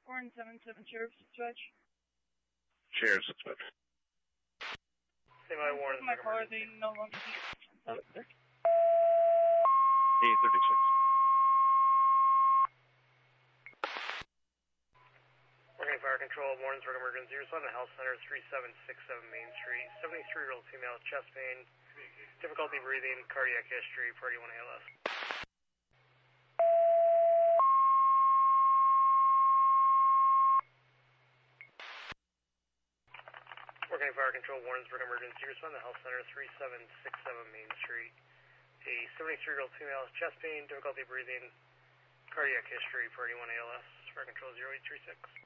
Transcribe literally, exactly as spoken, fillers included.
Warren seven seven Sheriff's Dispatch. Sheriff's Dispatch. Semi Warren. My car, they no longer Uh, E thirty-six. Working Fire Control, Warrensburg Emergency. Respond to Health Center, three seven six seven Main Street. seventy-three-year-old female, chest pain, difficulty breathing, cardiac history, party one A L S. Working Fire Control, Warrensburg Emergency. Respond to Health Center, three seven six seven Main Street. A seventy-three-year-old female, chest pain, difficulty breathing, cardiac history, party one A L S. Fire Control zero eight three six.